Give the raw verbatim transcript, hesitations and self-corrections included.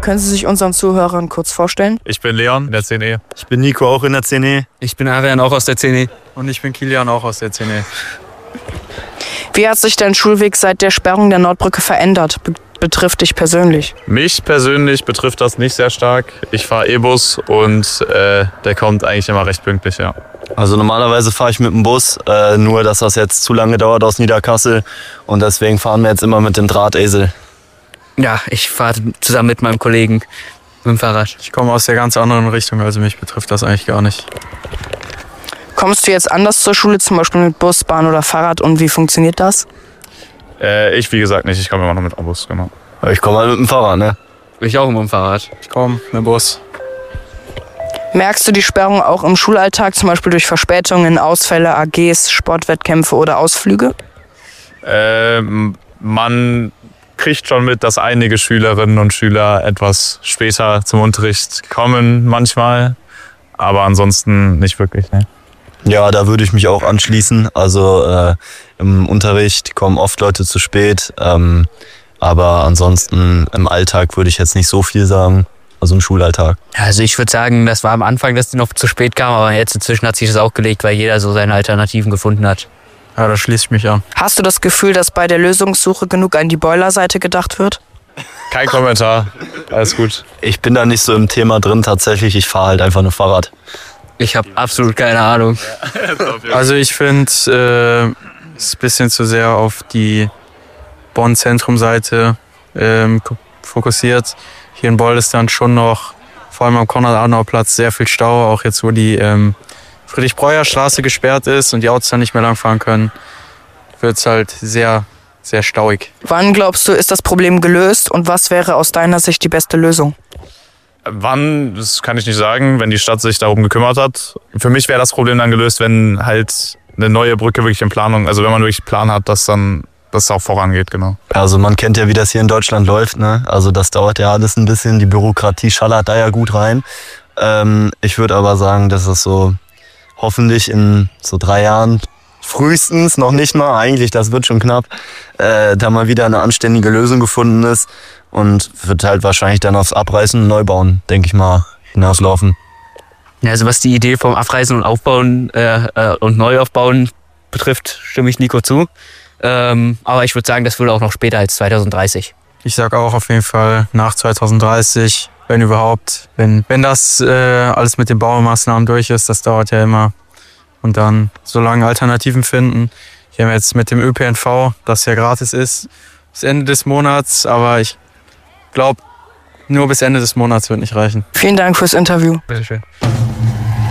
Können Sie sich unseren Zuhörern kurz vorstellen? Ich bin Leon in der zehn E. Ich bin Nico, auch in der zehn E. Ich bin Arian, auch aus der zehn E. Und ich bin Kilian, auch aus der zehn E. Wie hat sich dein Schulweg seit der Sperrung der Nordbrücke verändert? Be- betrifft dich persönlich? Mich persönlich betrifft das nicht sehr stark. Ich fahre E-Bus und äh, der kommt eigentlich immer recht pünktlich, ja. Also normalerweise fahre ich mit dem Bus, äh, nur dass das jetzt zu lange dauert aus Niederkassel. Und deswegen fahren wir jetzt immer mit dem Drahtesel. Ja, ich fahre zusammen mit meinem Kollegen mit dem Fahrrad. Ich komme aus der ganz anderen Richtung, also mich betrifft das eigentlich gar nicht. Kommst du jetzt anders zur Schule, zum Beispiel mit Bus, Bahn oder Fahrrad, und wie funktioniert das? Äh, ich, wie gesagt, nicht. Ich komme immer noch mit dem Bus, genau. Ich komme halt mit dem Fahrrad, ne? Ich auch mit dem Fahrrad. Ich komme mit dem Bus. Merkst du die Sperrung auch im Schulalltag, zum Beispiel durch Verspätungen, Ausfälle, A Gs, Sportwettkämpfe oder Ausflüge? Ähm, man kriegt schon mit, dass einige Schülerinnen und Schüler etwas später zum Unterricht kommen manchmal, aber ansonsten nicht wirklich, ne? Ja, da würde ich mich auch anschließen. Also äh, im Unterricht kommen oft Leute zu spät, ähm, aber ansonsten im Alltag würde ich jetzt nicht so viel sagen. Also im Schulalltag. Also ich würde sagen, das war am Anfang, dass die noch zu spät kam, aber jetzt inzwischen hat sich das auch gelegt, weil jeder so seine Alternativen gefunden hat. Ja, da schließe ich mich an. Hast du das Gefühl, dass bei der Lösungssuche genug an die Boilerseite gedacht wird? Kein Kommentar. Alles gut. Ich bin da nicht so im Thema drin tatsächlich. Ich fahre halt einfach nur Fahrrad. Ich habe absolut keine Ahnung. Also ich finde, äh, es ist ein bisschen zu sehr auf die Bonn-Zentrum-Seite ähm, fokussiert. Hier in Boll ist dann schon noch, vor allem am Konrad-Adenauer-Platz, sehr viel Stau. Auch jetzt, wo die ähm, Friedrich-Breuer-Straße gesperrt ist und die Autos dann nicht mehr langfahren können, wird es halt sehr, sehr stauig. Wann glaubst du, ist das Problem gelöst und was wäre aus deiner Sicht die beste Lösung? Wann, das kann ich nicht sagen, wenn die Stadt sich darum gekümmert hat. Für mich wäre das Problem dann gelöst, wenn halt eine neue Brücke wirklich in Planung, also wenn man wirklich einen Plan hat, dass dann das auch vorangeht, genau. Also man kennt ja, wie das hier in Deutschland läuft, ne? Also das dauert ja alles ein bisschen, die Bürokratie schallert da ja gut rein. Ähm, ich würde aber sagen, dass es so hoffentlich in so drei Jahren, frühestens, noch nicht mal, eigentlich, das wird schon knapp, äh, da mal wieder eine anständige Lösung gefunden ist und wird halt wahrscheinlich dann aufs Abreißen und Neubauen, denke ich mal, hinauslaufen. Ja, also was die Idee vom Abreißen und Aufbauen äh, äh, und Neuaufbauen betrifft, stimme ich Nico zu. Ähm, aber ich würde sagen, das würde auch noch später als zwanzig dreißig. Ich sage auch auf jeden Fall nach zwanzig dreißig, wenn überhaupt. Wenn, wenn das äh, alles mit den Baumaßnahmen durch ist, das dauert ja immer. Und dann so lange Alternativen finden. Hier haben wir jetzt mit dem Ö P N V, das ja gratis ist, bis Ende des Monats. Aber ich glaube, nur bis Ende des Monats wird nicht reichen. Vielen Dank fürs Interview. Bitteschön.